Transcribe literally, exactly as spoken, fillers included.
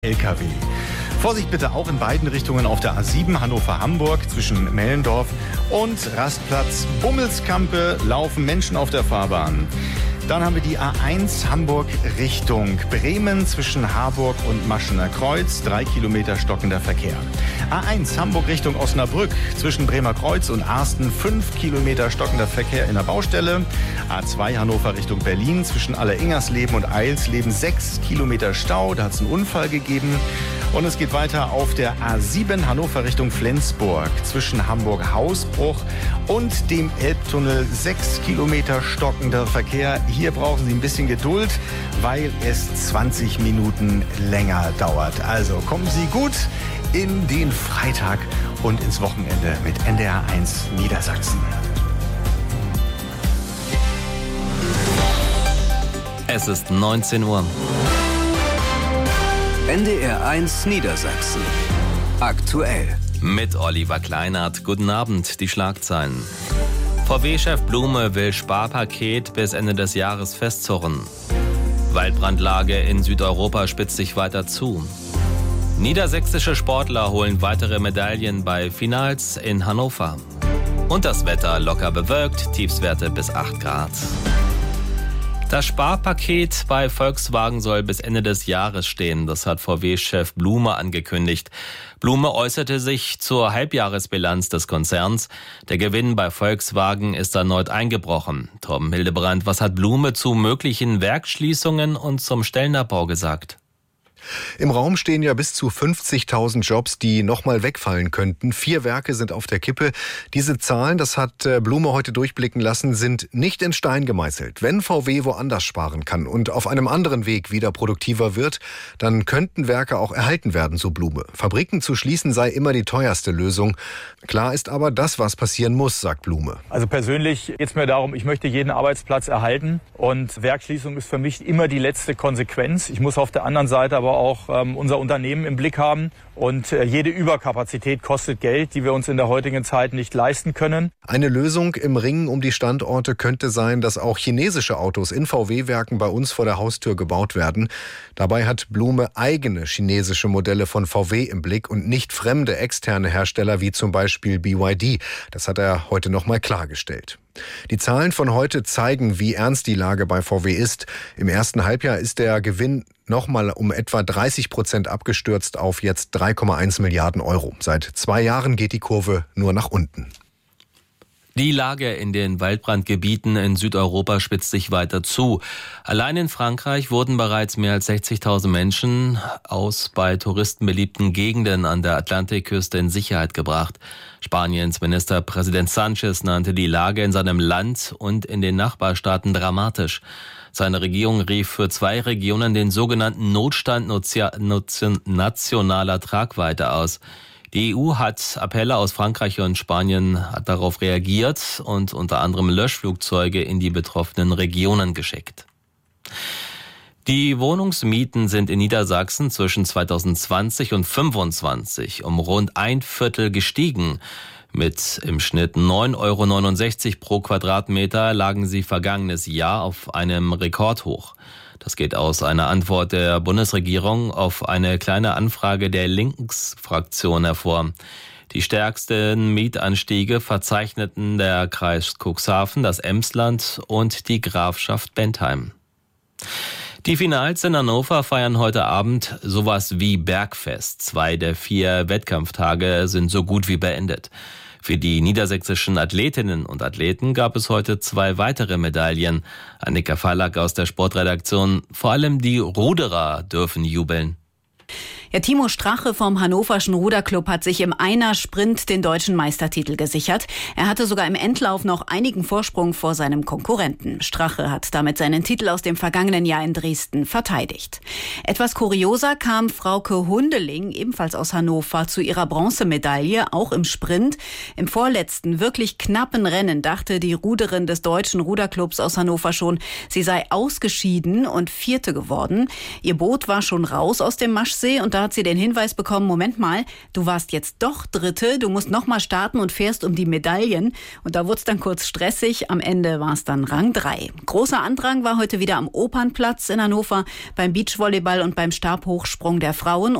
L K W. Vorsicht bitte auch in beiden Richtungen auf der A sieben Hannover-Hamburg zwischen Mellendorf und Rastplatz Bummelskampe laufen Menschen auf der Fahrbahn. Dann haben wir die A eins Hamburg Richtung Bremen zwischen Harburg und Maschener Kreuz. Drei Kilometer stockender Verkehr. A eins Hamburg Richtung Osnabrück zwischen Bremer Kreuz und Arsten. Fünf Kilometer stockender Verkehr in der Baustelle. A zwei Hannover Richtung Berlin zwischen Alleringersleben und Eilsleben. Sechs Kilometer Stau. Da hat es einen Unfall gegeben. Und es geht weiter auf der A sieben Hannover Richtung Flensburg zwischen Hamburg-Hausbruch und dem Elbtunnel. Sechs Kilometer stockender Verkehr. Hier brauchen Sie ein bisschen Geduld, weil es zwanzig Minuten länger dauert. Also kommen Sie gut in den Freitag und ins Wochenende mit N D R eins Niedersachsen. Es ist neunzehn Uhr. N D R eins Niedersachsen. Aktuell. Mit Oliver Kleinert. Guten Abend, die Schlagzeilen. V W-Chef Blume will Sparpaket bis Ende des Jahres festzurren. Waldbrandlage in Südeuropa spitzt sich weiter zu. Niedersächsische Sportler holen weitere Medaillen bei Finals in Hannover. Und das Wetter locker bewölkt, Tiefstwerte bis acht Grad. Das Sparpaket bei Volkswagen soll bis Ende des Jahres stehen. Das hat V W-Chef Blume angekündigt. Blume äußerte sich zur Halbjahresbilanz des Konzerns. Der Gewinn bei Volkswagen ist erneut eingebrochen. Torben Hildebrand, was hat Blume zu möglichen Werksschließungen und zum Stellenabbau gesagt? Im Raum stehen ja bis zu fünfzigtausend Jobs, die nochmal wegfallen könnten. Vier Werke sind auf der Kippe. Diese Zahlen, das hat Blume heute durchblicken lassen, sind nicht in Stein gemeißelt. Wenn V W woanders sparen kann und auf einem anderen Weg wieder produktiver wird, dann könnten Werke auch erhalten werden, so Blume. Fabriken zu schließen sei immer die teuerste Lösung. Klar ist aber, das, was passieren muss, sagt Blume. Also persönlich geht es mir darum, ich möchte jeden Arbeitsplatz erhalten. Und Werksschließung ist für mich immer die letzte Konsequenz. Ich muss auf der anderen Seite aber auch ähm, unser Unternehmen im Blick haben. Und äh, jede Überkapazität kostet Geld, die wir uns in der heutigen Zeit nicht leisten können. Eine Lösung im Ringen um die Standorte könnte sein, dass auch chinesische Autos in V W-Werken bei uns vor der Haustür gebaut werden. Dabei hat Blume eigene chinesische Modelle von V W im Blick und nicht fremde externe Hersteller wie zum Beispiel B Y D. Das hat er heute nochmal klargestellt. Die Zahlen von heute zeigen, wie ernst die Lage bei V W ist. Im ersten Halbjahr ist der Gewinn nochmal um etwa dreißig Prozent abgestürzt auf jetzt drei Komma eins Milliarden Euro. Seit zwei Jahren geht die Kurve nur nach unten. Die Lage in den Waldbrandgebieten in Südeuropa spitzt sich weiter zu. Allein in Frankreich wurden bereits mehr als sechzigtausend Menschen aus bei Touristen beliebten Gegenden an der Atlantikküste in Sicherheit gebracht. Spaniens Ministerpräsident Sánchez nannte die Lage in seinem Land und in den Nachbarstaaten dramatisch. Seine Regierung rief für zwei Regionen den sogenannten Notstand nationaler Tragweite aus. Die E U hat Appelle aus Frankreich und Spanien hat darauf reagiert und unter anderem Löschflugzeuge in die betroffenen Regionen geschickt. Die Wohnungsmieten sind in Niedersachsen zwischen zweitausendzwanzig und fünfundzwanzig um rund ein Viertel gestiegen. Mit im Schnitt neun Euro neunundsechzig pro Quadratmeter lagen sie vergangenes Jahr auf einem Rekordhoch. Das geht aus einer Antwort der Bundesregierung auf eine kleine Anfrage der Linksfraktion hervor. Die stärksten Mietanstiege verzeichneten der Kreis Cuxhaven, das Emsland und die Grafschaft Bentheim. Die Finals in Hannover feiern heute Abend sowas wie Bergfest. Zwei der vier Wettkampftage sind so gut wie beendet. Für die niedersächsischen Athletinnen und Athleten gab es heute zwei weitere Medaillen. Annika Fallack aus der Sportredaktion. Vor allem die Ruderer dürfen jubeln. Ja, Timo Strache vom Hannoverschen Ruderclub hat sich im Einer-Sprint den deutschen Meistertitel gesichert. Er hatte sogar im Endlauf noch einigen Vorsprung vor seinem Konkurrenten. Strache hat damit seinen Titel aus dem vergangenen Jahr in Dresden verteidigt. Etwas kurioser kam Frauke Hundeling, ebenfalls aus Hannover, zu ihrer Bronzemedaille, auch im Sprint. Im vorletzten, wirklich knappen Rennen dachte die Ruderin des deutschen Ruderclubs aus Hannover schon, sie sei ausgeschieden und Vierte geworden. Ihr Boot war schon raus aus dem Maschsee und Da hat sie den Hinweis bekommen, Moment mal, du warst jetzt doch Dritte, du musst noch mal starten und fährst um die Medaillen. Und da wurde es dann kurz stressig, am Ende war es dann Rang drei. Großer Andrang war heute wieder am Opernplatz in Hannover beim Beachvolleyball und beim Stabhochsprung der Frauen.